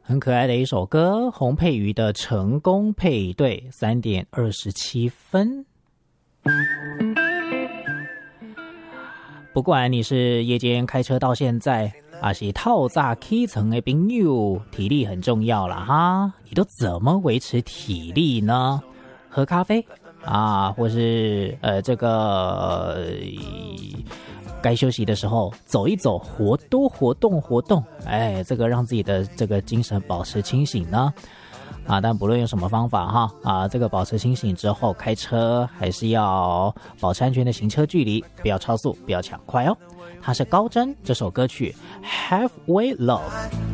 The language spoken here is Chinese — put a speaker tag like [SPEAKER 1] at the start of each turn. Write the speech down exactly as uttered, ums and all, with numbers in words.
[SPEAKER 1] 很可爱的一首歌，洪佩瑜的成功配对，三点二十七分。不管你是夜间开车到现在，还是透早起床的朋友，体力很重要啦哈。你都怎么维持体力呢？喝咖啡啊，或是呃这个、呃、该休息的时候走一走，活多活动活动，哎，这个让自己的这个精神保持清醒呢。啊，但不论用什么方法哈，啊，这个保持清醒之后开车还是要保持安全的行车距离，不要超速，不要抢快哦。它是高真这首歌曲 Halfway Love。